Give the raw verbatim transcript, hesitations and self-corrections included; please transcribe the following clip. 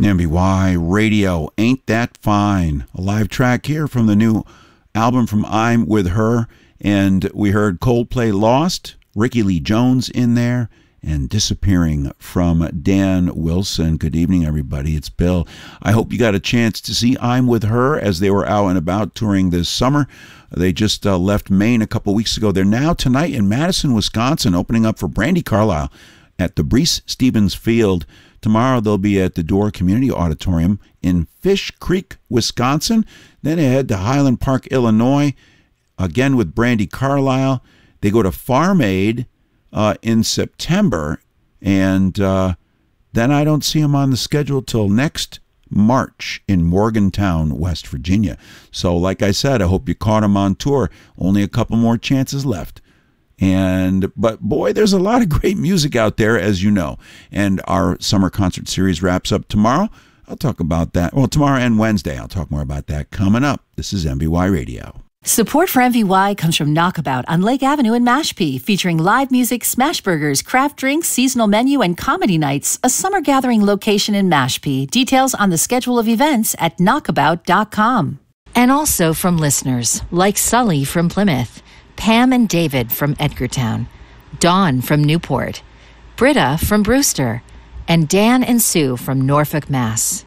M B Y Radio, Ain't That Fine? A live track here from the new album from I'm With Her. And we heard Coldplay Lost, Ricky Lee Jones in there, and Disappearing from Dan Wilson. Good evening, everybody. It's Bill. I hope you got a chance to see I'm With Her as they were out and about touring this summer. They just uh, left Maine a couple weeks ago. They're now tonight in Madison, Wisconsin, opening up for Brandi Carlile at the Breese Stevens Field. Tomorrow they'll be at the Door Community Auditorium in Fish Creek, Wisconsin. Then they head to Highland Park, Illinois, again with Brandi Carlile. They go to Farm Aid uh, in September, and uh, then I don't see them on the schedule till next March in Morgantown, West Virginia. So like I said, I hope you caught them on tour. Only a couple more chances left. And but boy, there's a lot of great music out there, as you know. And our summer concert series wraps up tomorrow. I'll talk about that. Well, tomorrow and Wednesday, I'll talk more about that coming up. This is M V Y Radio. Support for M V Y comes from Knockabout on Lake Avenue in Mashpee, featuring live music, smash burgers, craft drinks, seasonal menu, and comedy nights. A summer gathering location in Mashpee. Details on the schedule of events at knockabout dot com. And also from listeners like Sully from Plymouth, Pam and David from Edgartown, Dawn from Newport, Britta from Brewster, and Dan and Sue from Norfolk, Mass.